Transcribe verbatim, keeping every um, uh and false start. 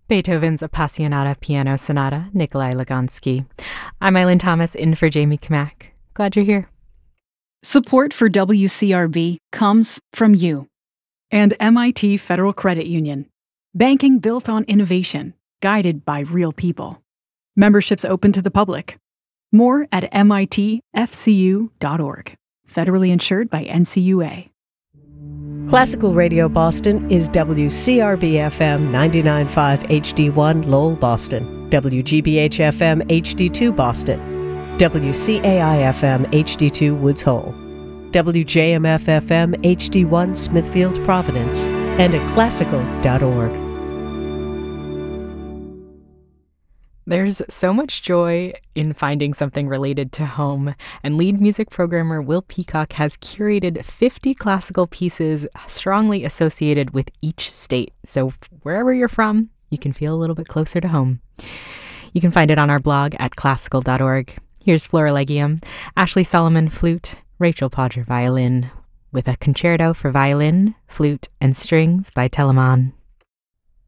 Beethoven's Appassionata Piano Sonata, Nikolai Lugansky. I'm Eileen Thomas, in for Jamie Kamak. Glad you're here. Support for W C R B comes from you and M I T Federal Credit Union. Banking built on innovation, guided by real people. Memberships open to the public. More at M I T F C U dot org. Federally insured by N C U A. Classical Radio Boston is W C R B F M ninety-nine point five H D one Lowell, Boston, W G B H F M H D two Boston, W C A I F M H D two Woods Hole, W J M F F M H D one Smithfield, Providence, and at classical dot org. There's so much joy in finding something related to home, and lead music programmer Will Peacock has curated fifty classical pieces strongly associated with each state. So wherever you're from, you can feel a little bit closer to home. You can find it on our blog at classical dot org. Here's Florilegium, Ashley Solomon, flute, Rachel Podger, violin, with a concerto for violin, flute, and strings by Telemann.